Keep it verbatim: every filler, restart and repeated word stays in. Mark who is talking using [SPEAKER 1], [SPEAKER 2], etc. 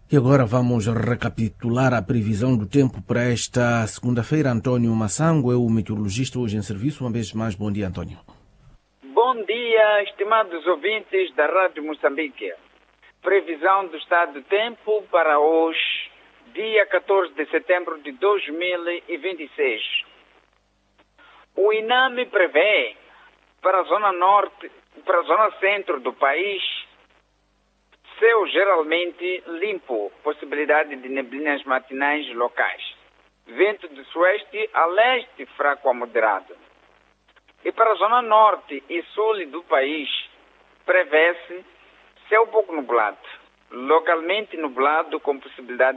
[SPEAKER 1] E agora vamos recapitular a previsão do tempo para esta segunda-feira. António Massango é o meteorologista hoje em serviço. Uma vez mais, bom dia, António.
[SPEAKER 2] Bom dia, estimados ouvintes da Rádio Moçambique. Previsão do estado do tempo para hoje, dia catorze de setembro de dois mil e vinte e seis. O INAME prevê para a zona norte, para a zona centro do país, céu geralmente limpo, possibilidade de neblinas matinais locais. Vento de sueste a leste fraco a moderado. E para a zona norte e sul do país, prevê-se céu pouco nublado, localmente nublado com possibilidade